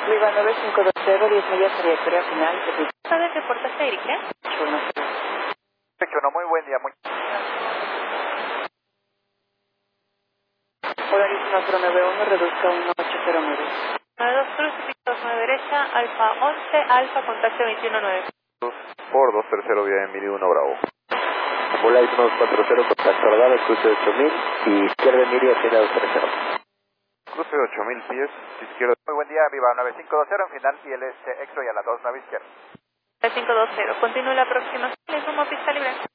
Viva 9520, 10 millas, trayectoria final. ¿Sabes qué puerta se dirige? 81, muy buen día, muy... Horario 091, reduzca 1809. 92 Cruz, 29 derecha, Alfa 11, Alfa, contacto 219. Por 230, vía Emilio 1, Bravo. Ambulance 240, contacto radar, cruce 8000 y izquierda Emilio, tiene 230. Cruce 8000 pies, izquierda. Muy buen día, Viva 9520, en final, ILS X-Ray a la 29 izquierda. 520, continúe la aproximación, es como pista libre.